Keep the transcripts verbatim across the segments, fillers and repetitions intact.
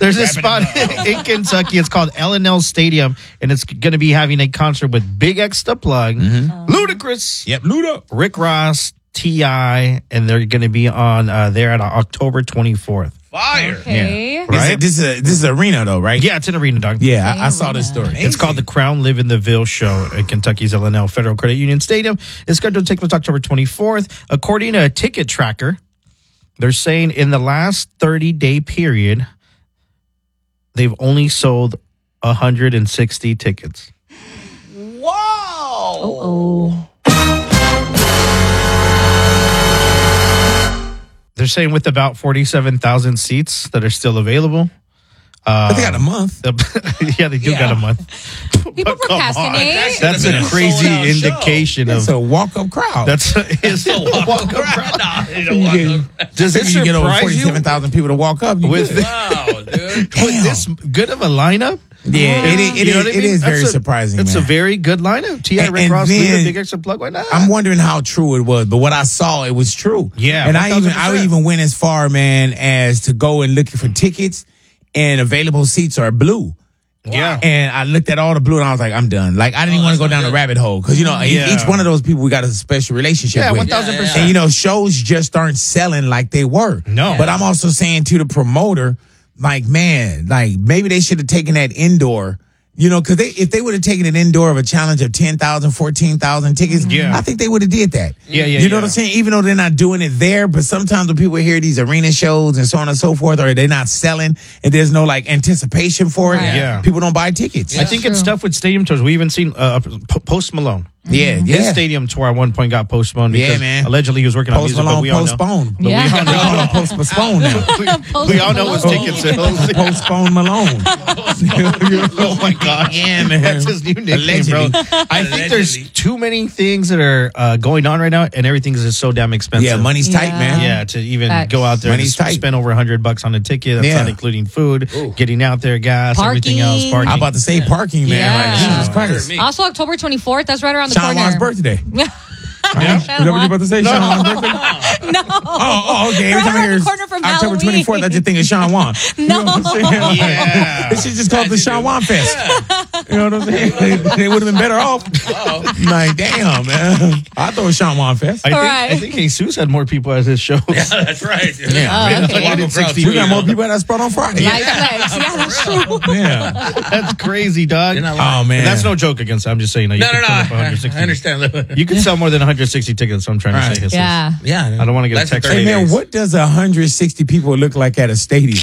There's a spot in Kentucky. It's called L and L Stadium, and it's going to be having a concert with Big X the Plug, mm-hmm. Ludacris, yep, Luda, Rick Ross, T I, and they're going to be on uh, there on October twenty-fourth. Fire. Okay. Yeah. Right? This is a, this is an arena, though, right? Yeah, it's an arena, dog. Yeah, I, I saw this story. It's called the Crown Live in the Ville Show at Kentucky's L and L Federal Credit Union Stadium. It's scheduled to take place October twenty-fourth. According to a ticket tracker, they're saying in the last thirty-day period, they've only sold one hundred sixty tickets. Wow. Oh. They're saying with about forty-seven thousand seats that are still available. Uh, but they got a month. yeah, they do Yeah. got a month. People procrastinate. That's a crazy indication It's of a walk-up crowd. That's a, it's a walk-up crowd. Nah, they don't walk up. Does it If you get over surprise you forty-seven thousand people to walk up, you with, good. Wow, dude. with this good of a lineup? Yeah, it, is- it, You know is, what I it mean? is very That's a- surprising, It's man. a very good lineup. T I And- Rick and Ross, then- Luda, Big X and Plug. Why not? I'm wondering how true it was, but what I saw, it was true. Yeah, and I even I one thousand percent. even went as far, man, as to go and looking for tickets, and available seats are blue. Yeah. And I looked at all the blue, and I was like, I'm done. Like, I didn't Oh, even want to go that's down not the good. rabbit hole. Because, you know, e- Yeah. each one of those people we got a special relationship Yeah, with. one thousand percent. And, you know, shows just aren't selling like they were. No. But I'm also saying to the promoter, like, man, like, maybe they should have taken that indoor. You know, because they, if they would have taken an indoor of a challenge of ten thousand, fourteen thousand tickets, Yeah. I think they would have did that. Yeah, yeah, You know yeah. what I'm saying? Even though they're not doing it there, but sometimes when people hear these arena shows and so on and so forth, or they're not selling and there's no like anticipation for it, Right. Yeah. people don't buy tickets. I think it's tough with stadium tours. We even seen uh, P- Post Malone. Yeah, His yeah. stadium tour at one point got postponed because Yeah, man. allegedly he was working on Post music, but Malone we all know. postponed. But Yeah. we all They call know. him post postpone now. we, we all know his ticket sales. Postpone Malone. Oh my gosh. Yeah, man. That's his new nickname, bro. Allegedly. I think there's Allegedly. too many things that are uh, going on right now, and everything is just so damn expensive. Yeah, money's tight, Yeah. man. Yeah, to even Facts. go out there and Money's sp- tight. spend over a hundred bucks on a ticket. That's Yeah. not including food, getting out there, gas, everything else. Parking. Parking. I'm about to say parking, man. Yeah. Like, Jesus Hurt Christ. me. Also, October twenty-fourth. That's right around the Sean corner. Juan's birthday. Yeah. Is that what you're about to say? Sean Juan's birthday? No. Oh, oh, okay. Every Right time I around hear the corner from October Halloween. twenty-fourth, I just think of Sean Juan. You know what I'm saying? Yeah. This shit just called the Sean Juan Fest. You know what I'm saying? They, they would have been better off. Like, damn, man. I thought it was Sean Juan Fest. I think, right. I think Jesus had more people at his show. Yeah, that's right. Yeah. Oh, okay. Walk across We got the- more people at that spot on Friday. Like flex. Yeah, that's true. Yeah. That's crazy, dog. You're not lying. Oh, man. And that's no joke against. I'm just saying. That you No, no, can no. fill up I, one hundred sixty. I understand. You can sell more than one hundred sixty tickets. So I'm trying to Right. say. Jesus. Yeah. Yeah. I don't want to get That's a text. the Hey, thirty man, days. what does one hundred sixty people look like at a stadium?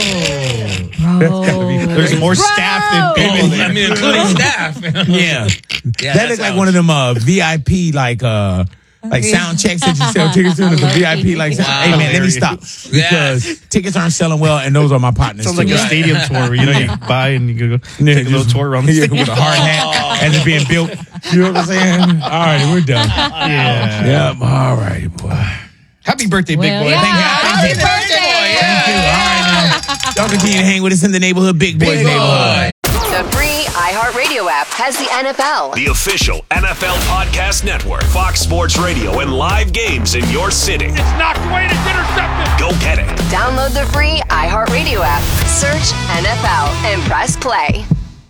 Bro. There's more staff than people. Oh, there. I mean, including staff. Yeah. Yeah, that that look like sounds- one of them uh, V I P, like, uh, like sound checks that you sell tickets to. It's a V I P, like, Wow. hey, man, let me stop. Yes. Because tickets aren't selling well, and those are my partners. Sounds too. like a stadium tour where you know you buy and you go Yeah, take a little just- tour around the yeah, stadium. with a hard hat as it's being built. You know what I'm saying? All right, we're done. Yeah. Yep. All right, boy. Happy birthday, big Well, boy. yeah. Thank you. Happy Thank you. birthday. Thank you. All right, now. Y'all continue to hang with us in the neighborhood, Big Boys Big neighborhood. The free iHeartRadio app has the N F L, The official N F L Podcast Network, Fox Sports Radio, and live games in your city. It's knocked away and it's intercepted. Go get it. Download the free iHeartRadio app, search N F L, and press play.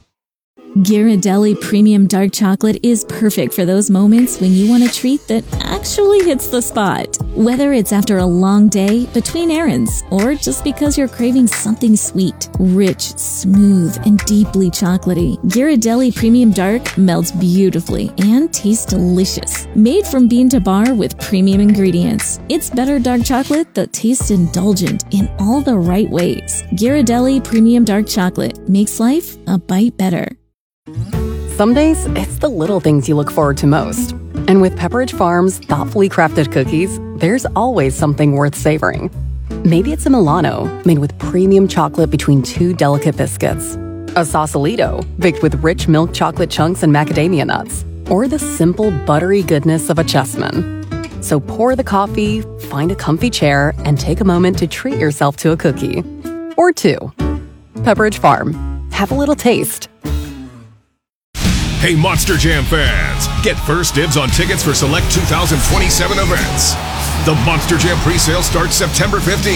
Ghirardelli Premium Dark Chocolate is perfect for those moments when you want a treat that actually hits the spot. Whether it's after a long day, between errands, or just because you're craving something sweet, rich, smooth, and deeply chocolatey, Ghirardelli Premium Dark melts beautifully and tastes delicious. Made from bean to bar with premium ingredients, it's better dark chocolate that tastes indulgent in all the right ways. Ghirardelli Premium Dark Chocolate makes life a bite better. Some days, it's the little things you look forward to most. And with Pepperidge Farm's thoughtfully crafted cookies, there's always something worth savoring. Maybe it's a Milano, made with premium chocolate between two delicate biscuits. A Sausalito, baked with rich milk chocolate chunks and macadamia nuts. Or the simple, buttery goodness of a Chessman. So pour the coffee, find a comfy chair, and take a moment to treat yourself to a cookie. Or two. Pepperidge Farm. Have a little taste. Hey, Monster Jam fans, get first dibs on tickets for select two thousand twenty-seven events. The Monster Jam presale starts September fifteenth.